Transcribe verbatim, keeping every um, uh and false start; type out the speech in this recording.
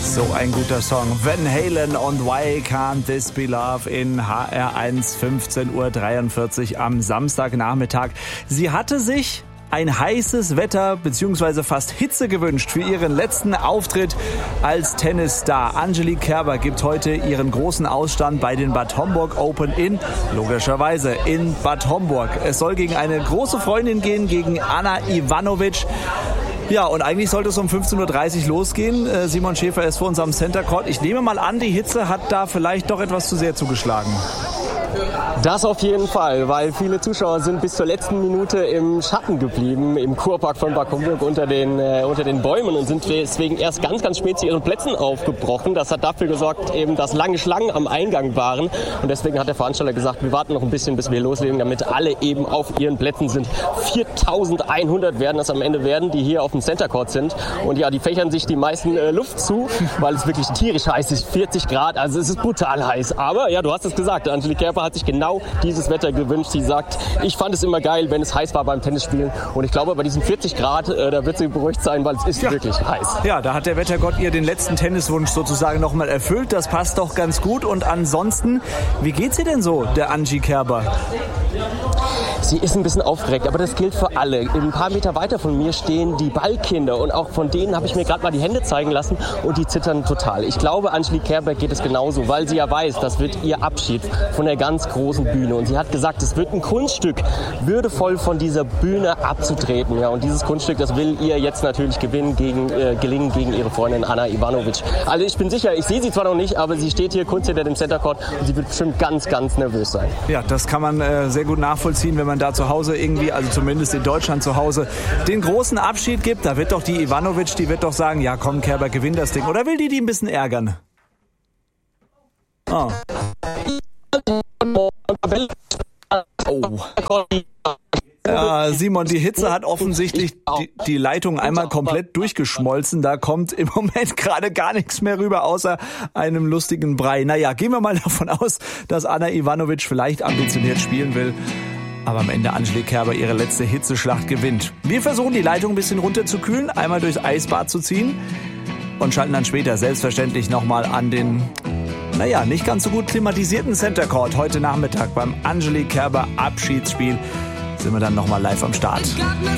So ein guter Song. Van Halen und Why Can't This Be Love in H R eins, fünfzehn Uhr dreiundvierzig am Samstagnachmittag. Sie hatte sich ein heißes Wetter bzw. fast Hitze gewünscht für ihren letzten Auftritt als Tennisstar. Angelique Kerber gibt heute ihren großen Ausstand bei den Bad Homburg Open in, logischerweise, in Bad Homburg. Es soll gegen eine große Freundin gehen, gegen Ana Ivanovic. Ja, und eigentlich sollte es um fünfzehn Uhr dreißig losgehen. Simon Schäfer ist vor uns am Center Court. Ich nehme mal an, die Hitze hat da vielleicht doch etwas zu sehr zugeschlagen. Das auf jeden Fall, weil viele Zuschauer sind bis zur letzten Minute im Schatten geblieben, im Kurpark von Bad Homburg unter den, äh, unter den Bäumen und sind deswegen erst ganz, ganz spät zu ihren Plätzen aufgebrochen. Das hat dafür gesorgt, eben, dass lange Schlangen am Eingang waren. Und deswegen hat der Veranstalter gesagt, wir warten noch ein bisschen, bis wir loslegen, damit alle eben auf ihren Plätzen sind. viertausendeinhundert werden das am Ende werden, die hier auf dem Center Court sind. Und ja, die fächern sich die meisten äh, Luft zu, weil es wirklich tierisch heiß ist, vierzig Grad. Also es ist brutal heiß. Aber ja, du hast es gesagt, Angelique Kerber hat sich genau dieses Wetter gewünscht. Sie sagt, ich fand es immer geil, wenn es heiß war beim Tennisspielen. Und ich glaube, bei diesen vierzig Grad, äh, da wird sie beruhigt sein, weil es ist ja wirklich heiß. Ja, da hat der Wettergott ihr den letzten Tenniswunsch sozusagen nochmal erfüllt. Das passt doch ganz gut. Und ansonsten, wie geht's ihr denn so, der Angie Kerber? Sie ist ein bisschen aufgeregt, aber das gilt für alle. Ein paar Meter weiter von mir stehen die Ballkinder und auch von denen habe ich mir gerade mal die Hände zeigen lassen und die zittern total. Ich glaube, Angelique Kerber geht es genauso, weil sie ja weiß, das wird ihr Abschied von der ganz großen Bühne. Und sie hat gesagt, es wird ein Kunststück, würdevoll von dieser Bühne abzutreten. Ja, und dieses Kunststück, das will ihr jetzt natürlich gewinnen gegen, äh, gelingen gegen ihre Freundin Ana Ivanovic. Also ich bin sicher, ich sehe sie zwar noch nicht, aber sie steht hier kurz hinter dem Center Court und sie wird bestimmt ganz, ganz nervös sein. Ja, das kann man äh, sehr gut nachvollziehen, wenn man da zu Hause irgendwie, also zumindest in Deutschland zu Hause, den großen Abschied gibt. Da wird doch die Ivanovic, die wird doch sagen, ja komm Kerber, gewinn das Ding. Oder will die die ein bisschen ärgern? Oh. Oh. Ja, Simon, die Hitze hat offensichtlich die, die Leitung einmal komplett durchgeschmolzen. Da kommt im Moment gerade gar nichts mehr rüber, außer einem lustigen Brei. Naja, gehen wir mal davon aus, dass Ana Ivanovic vielleicht ambitioniert spielen will. Aber am Ende Angelique Kerber ihre letzte Hitzeschlacht gewinnt. Wir versuchen, die Leitung ein bisschen runterzukühlen, einmal durchs Eisbad zu ziehen und schalten dann später selbstverständlich nochmal an den, naja, nicht ganz so gut klimatisierten Center Court. Heute Nachmittag beim Angelique Kerber Abschiedsspiel sind wir dann nochmal live am Start.